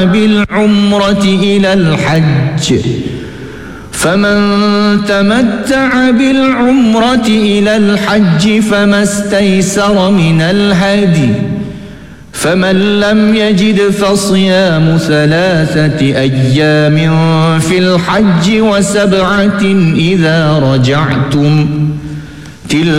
بالعمرة إلى الحج فمن تمتع بالعمرة إلى الحج فما استيسر من الهدي فمن لم يجد فصيام 3 أيام في الحج و7 إذا رجعتم تلك